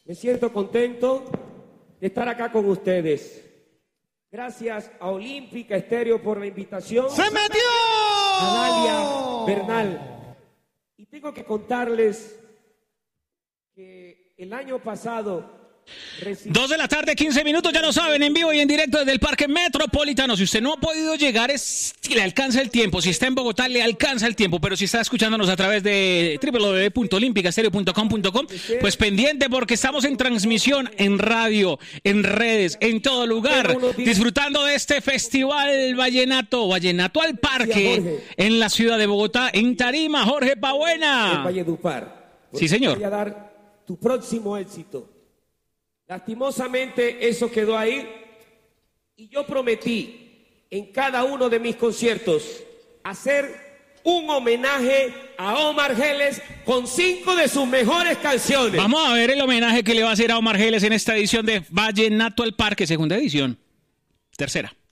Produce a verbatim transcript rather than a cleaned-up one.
Me siento contento de estar acá con ustedes. Gracias a Olímpica Estéreo por la invitación. ¡Se metió! A Dalia Bernal. Y tengo que contarles que el año pasado... Dos de la tarde, quince minutos, ya lo saben, en vivo y en directo desde el Parque Metropolitano. Si usted no ha podido llegar, es le alcanza el tiempo. Si está en Bogotá, le alcanza el tiempo. Pero si está escuchándonos a través de doble u doble u doble u punto olímpica estéreo punto com punto co, pues pendiente, porque estamos en transmisión, en radio, en redes, en todo lugar, disfrutando de este festival vallenato, Vallenato al Parque, en la ciudad de Bogotá, en Tarima. Jorge Pabuena. Valledupar. Sí, señor. Voy a dar tu próximo éxito. Lastimosamente eso quedó ahí y yo prometí en cada uno de mis conciertos hacer un homenaje a Omar Geles con cinco de sus mejores canciones. Vamos a ver el homenaje que le va a hacer a Omar Geles en esta edición de Vallenato al Parque, segunda edición, tercera.